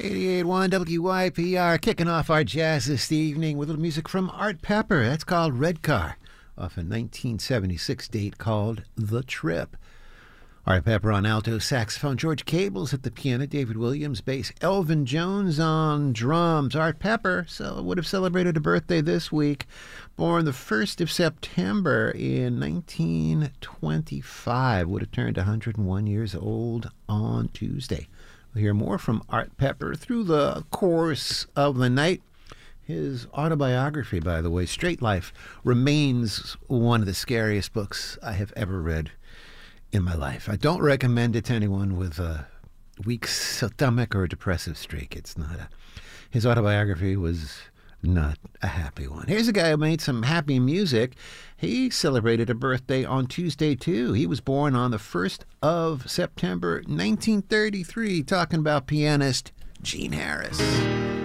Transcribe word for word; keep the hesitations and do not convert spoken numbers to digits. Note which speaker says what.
Speaker 1: eighty-eight point one W Y P R, kicking off our jazz this evening with a little music from Art Pepper. That's called Red Car, off a nineteen seventy-six date called The Trip. Art Pepper on alto saxophone, George Cables at the piano, David Williams bass, Elvin Jones on drums. Art Pepper so would have celebrated a birthday this week, born the first of September in nineteen twenty-five, would have turned one hundred one years old on Tuesday. We'll hear more from Art Pepper through the course of the night. His autobiography, by the way, Straight Life, remains one of the scariest books I have ever read in my life. I don't recommend it to anyone with a weak stomach or a depressive streak. It's not a... His autobiography was not a happy one. Here's a guy who made some happy music. He celebrated a birthday on Tuesday, too. He was born on the first of September, nineteen thirty-three, talking about pianist Gene Harris.